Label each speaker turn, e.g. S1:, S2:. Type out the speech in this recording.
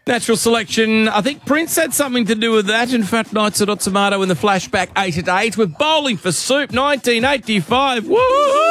S1: Natural selection. I think Prince had something to do with that. In fact, Knights of Tomato in the flashback 8 at 8 with Bowling for Soup 1985. Woo!